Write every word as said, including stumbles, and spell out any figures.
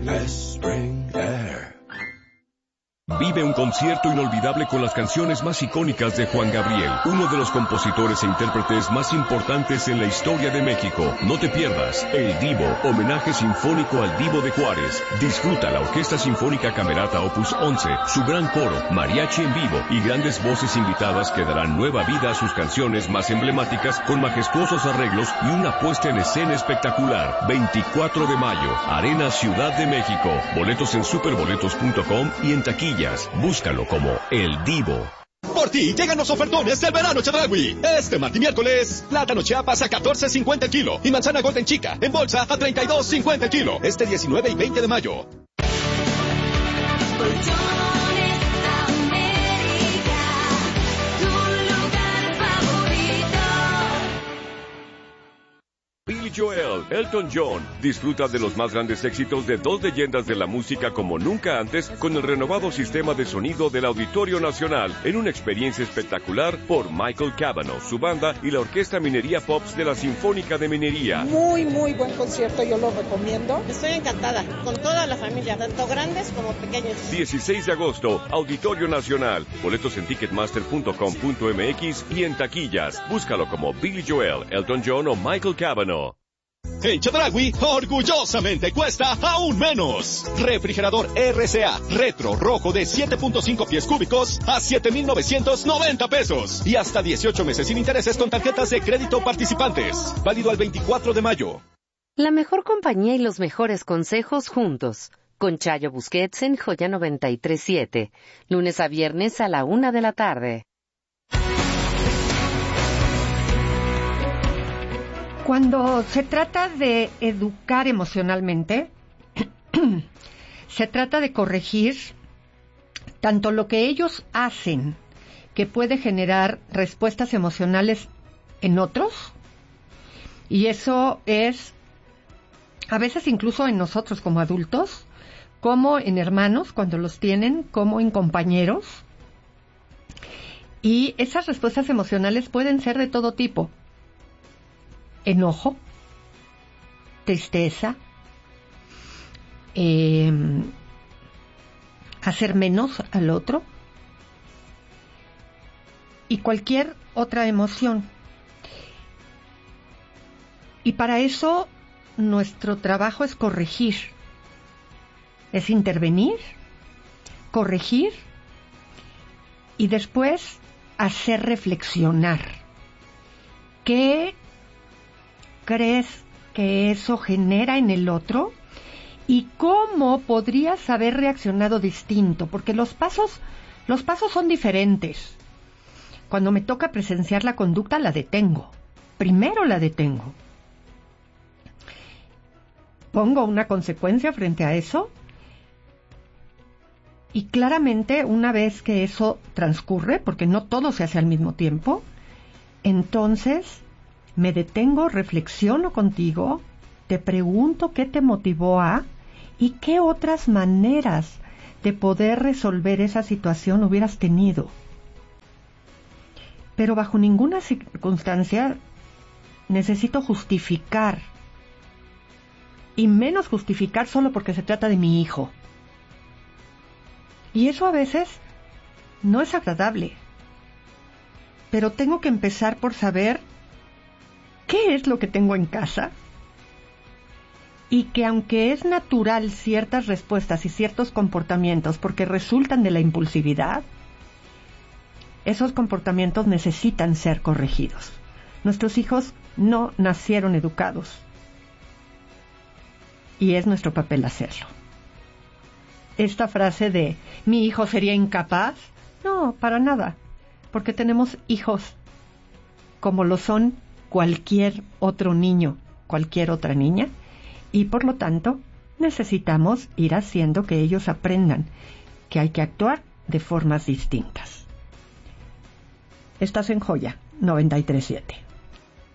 Spring Air. Vive un concierto inolvidable con las canciones más icónicas de Juan Gabriel, uno de los compositores e intérpretes más importantes en la historia de México. No te pierdas El Divo, homenaje sinfónico al Divo de Juárez. Disfruta la Orquesta Sinfónica Camerata Opus once, su gran coro, mariachi en vivo y grandes voces invitadas que darán nueva vida a sus canciones más emblemáticas con majestuosos arreglos y una puesta en escena espectacular. veinticuatro de mayo, Arena Ciudad de México. Boletos en superboletos punto com y en taquilla. Búscalo como El Divo. Por ti llegan los ofertones del verano Chedraui. Este martes y miércoles, plátano Chiapas a catorce cincuenta el kilo y manzana Golden Chica en bolsa a treinta y dos cincuenta el kilo. Este diecinueve y veinte de mayo. Billy Joel, Elton John. Disfruta de los más grandes éxitos de dos leyendas de la música como nunca antes con el renovado sistema de sonido del Auditorio Nacional en una experiencia espectacular por Michael Cavanaugh, su banda y la Orquesta Minería Pops de la Sinfónica de Minería. Muy, muy buen concierto, yo lo recomiendo. Estoy encantada, con toda la familia, tanto grandes como pequeños. dieciséis de agosto, Auditorio Nacional. Boletos en ticketmaster punto com punto m x y en taquillas. Búscalo como Billy Joel, Elton John o Michael Cavanaugh. En Chedraui, orgullosamente cuesta aún menos. Refrigerador R C A Retro Rojo de siete punto cinco pies cúbicos a siete mil novecientos noventa pesos. Y hasta dieciocho meses sin intereses con tarjetas de crédito participantes. Válido al veinticuatro de mayo. La mejor compañía y los mejores consejos juntos. Con Chayo Busquets en Joya noventa y tres siete. Lunes a viernes a la una de la tarde. Cuando se trata de educar emocionalmente, se trata de corregir tanto lo que ellos hacen, que puede generar respuestas emocionales en otros, y eso es a veces incluso en nosotros como adultos, como en hermanos cuando los tienen, como en compañeros, y esas respuestas emocionales pueden ser de todo tipo. Enojo, tristeza, eh, hacer menos al otro y cualquier otra emoción. Y para eso nuestro trabajo es corregir, es intervenir, corregir y después hacer reflexionar. ¿Qué crees que eso genera en el otro? ¿Y cómo podrías haber reaccionado distinto? Porque los pasos, los pasos son diferentes. Cuando me toca presenciar la conducta, la detengo. Primero la detengo. Pongo una consecuencia frente a eso. Y claramente, una vez que eso transcurre, porque no todo se hace al mismo tiempo, entonces me detengo, reflexiono contigo, te pregunto qué te motivó a y qué otras maneras de poder resolver esa situación hubieras tenido. Pero bajo ninguna circunstancia necesito justificar, y menos justificar solo porque se trata de mi hijo. Y eso a veces no es agradable, pero tengo que empezar por saber ¿qué es lo que tengo en casa? Y que aunque es natural ciertas respuestas y ciertos comportamientos porque resultan de la impulsividad, esos comportamientos necesitan ser corregidos. Nuestros hijos no nacieron educados y es nuestro papel hacerlo. Esta frase de ¿mi hijo sería incapaz? No, para nada, porque tenemos hijos como lo son cualquier otro niño, cualquier otra niña, y por lo tanto necesitamos ir haciendo que ellos aprendan que hay que actuar de formas distintas. Estás en Joya noventa y tres siete.